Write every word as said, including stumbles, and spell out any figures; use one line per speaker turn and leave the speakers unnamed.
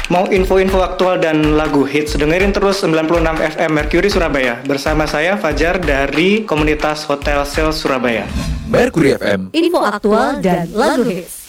Mau info-info aktual dan lagu hits, dengerin terus sembilan puluh enam F M Mercury Surabaya. Bersama saya Fajar dari komunitas Hotel Sales Surabaya.
Mercury F M,
info aktual dan lagu hits.